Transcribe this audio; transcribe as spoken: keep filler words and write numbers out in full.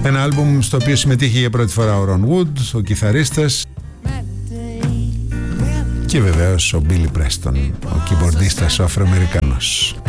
Ένα άλμπουμ στο οποίο συμμετείχε για πρώτη φορά ο Ρον Wood, ο κιθαρίστας, και βεβαίως ο Μπίλι Πρέστον, ο κιμπορντίστας ο Αφροαμερικανός.